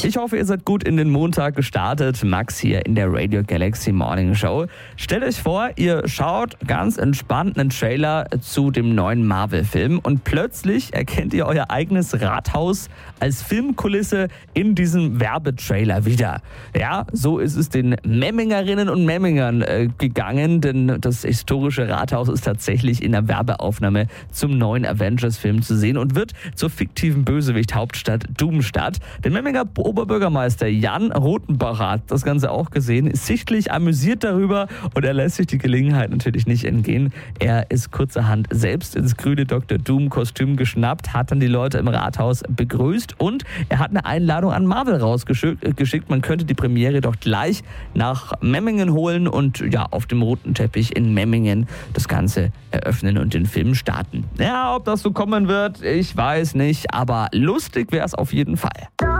Ich hoffe, ihr seid gut in den Montag gestartet. Max hier in der Radio Galaxy Morning Show. Stellt euch vor, ihr schaut ganz entspannt einen Trailer zu dem neuen Marvel-Film und plötzlich erkennt ihr euer eigenes Rathaus als Filmkulisse in diesem Werbetrailer wieder. Ja, so ist es den Memmingerinnen und Memmingern gegangen, denn das historische Rathaus ist tatsächlich in der Werbeaufnahme zum neuen Avengers-Film zu sehen und wird zur fiktiven Bösewicht-Hauptstadt Doomstadt. Der Memminger Oberbürgermeister Jan Rothenbacher hat das Ganze auch gesehen, ist sichtlich amüsiert darüber und er lässt sich die Gelegenheit natürlich nicht entgehen. Er ist kurzerhand selbst ins grüne Dr. Doom-Kostüm geschnappt, hat dann die Leute im Rathaus begrüßt und er hat eine Einladung an Marvel rausgeschickt. Man könnte die Premiere doch gleich nach Memmingen holen und ja, auf dem roten Teppich in Memmingen das Ganze eröffnen und den Film starten. Ja, ob das so kommen wird, ich weiß nicht, aber lustig wäre es auf jeden Fall.